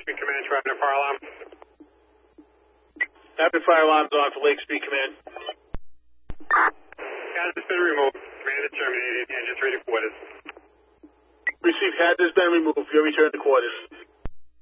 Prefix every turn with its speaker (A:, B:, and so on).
A: Street Command, trying to fire alarm.
B: Rapid fire alarms on for Lake Street Command.
A: Hazard's been removed. Command is terminated. Engine 3 to quarters.
B: Received hazard has been removed. Your return to quarters.